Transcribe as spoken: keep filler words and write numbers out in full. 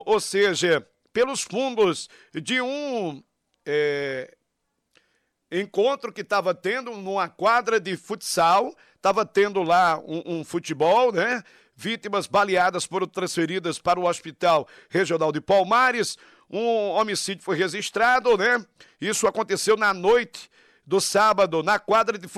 ou seja, pelos fundos de um é, encontro que estava tendo numa quadra de futsal, estava tendo lá um, um futebol, né? Vítimas baleadas foram transferidas para o Hospital Regional de Palmares, um homicídio foi registrado, né? Isso aconteceu na noite do sábado, na quadra de futsal.